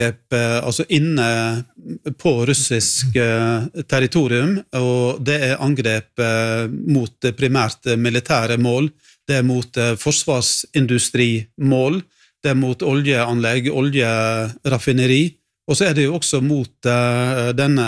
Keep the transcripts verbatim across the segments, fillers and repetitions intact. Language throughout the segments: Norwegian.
altså inne på russisk territorium, og det er angrep mot primært militære mål, det er mot forsvarsindustrimål, det er mot oljeanlegg, oljeraffineri, og så er det jo også mot denne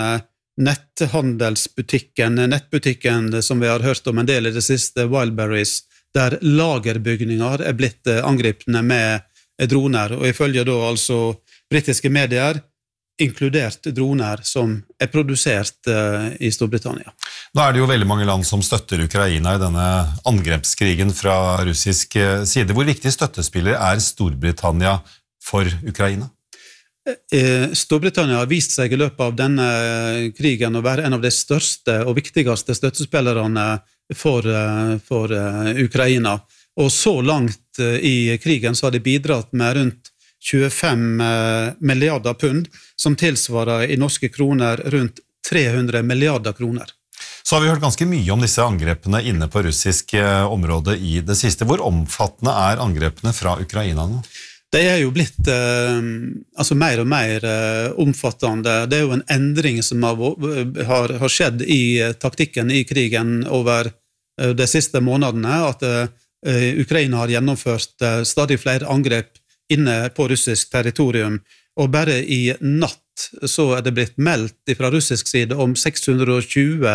netthandelsbutikken, nettbutikken som vi har hørt om en del i det siste, Wildberries, der lagerbygninger er blitt angripende med droner, og ifølge da altså britiske medier, inkludert droner som er produsert uh, i Storbritannia. Nå er det jo veldig mange land som støtter Ukraina i denne angrepskrigen fra russisk side. Hvor viktig støttespiller er Storbritannia for Ukraina? Storbritannia har vist seg i løpet av denne krigen å være en av de største og viktigste støttespillerne for, for Ukraina. Og så langt i krigen så har de bidratt med rundt tjuefem milliarder pund, som tilsvarer i norske kroner rundt tre hundre milliarder kroner. Så har vi hørt ganske mye om disse angrepene inne på russisk område i det siste. Hvor omfattende er angrepene fra Ukraina nå? Det er jo blitt eh, altså mer og mer eh, omfattende. Det er jo en endring som har, har, har skjedd i taktikken i krigen over eh, de siste månedene, at eh, Ukraina har gjennomført eh, stadig flere angrep inne på russisk territorium, og bare i natt så er det blitt meldt fra russisk side om seks hundre og tjue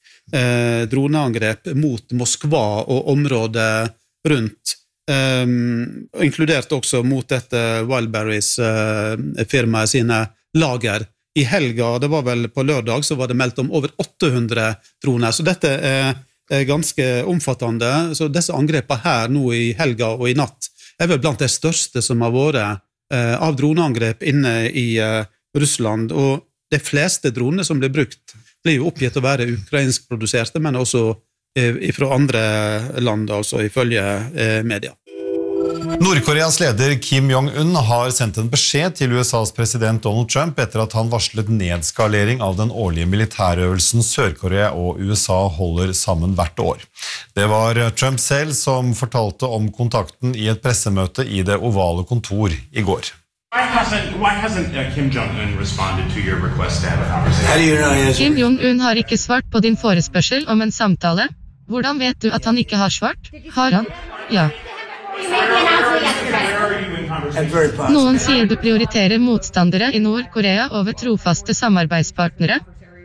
eh, droneangrep mot Moskva og området rundt, eh, inkludert også mot dette Wildberries eh, firmaet sine lager. I helga, det var vel på lørdag, så var det meldt om over åtte hundre droner, så dette er, er ganske omfattende, så disse angrepene her nå i helga og i natt er vel blant de største som har vært eh, av droneangrep inne i eh, Russland, og de fleste dronene som blir brukt blir jo oppgitt å være ukrainsk produserte, men også eh, fra andre land, altså ifølge eh, media. Nordkoreas leder Kim Jong-un har sendt en beskjed til U S A's president Donald Trump etter at han varslet nedskalering av den årlige militærøvelsen Sør-Korea og U S A holder sammen hvert år. Det var Trump selv som fortalte om kontakten i et pressemøte i det ovale kontor i går. Why hasn't, why hasn't uh, Kim Jong-un responded to your request to have a conversation? How do you know? Kim Jong-un har ikke svart på din forespørsel om en samtale. Hvordan vet du at han ikke har svart? Har han? Ja. Noen sier du prioriterer motstandere i Nord-Korea over trofaste samarbeidspartnere.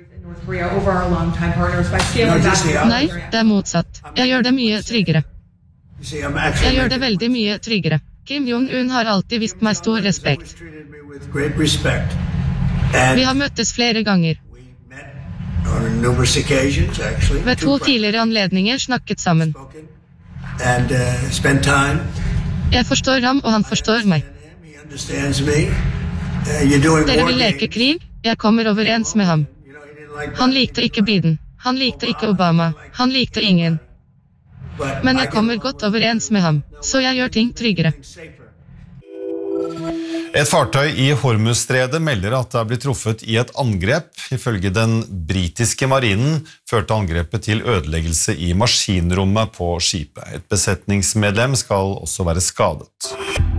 Nei, det er motsatt. Jeg gjør det mye tryggere. Jeg gjør det veldig mye tryggere. Kim Jong-un har alltid vist meg stor respekt. Vi har møttes flere ganger. Ved to tidligere anledninger snakket sammen. Jeg forstår ham, og han forstår meg. Dere vil leke krig? Jeg kommer overens med ham. Han likte ikke Biden. Han likte ikke Obama. Han likte ingen. Men jeg kommer godt overens med ham, så jeg gjør ting tryggere. Et fartøy i Hormuzstredet melder at det har blitt truffet i et angrep. Ifølge den britiske marinen førte angrepet til ødeleggelse i maskinrommet på skipet. Et besetningsmedlem skal også være skadet.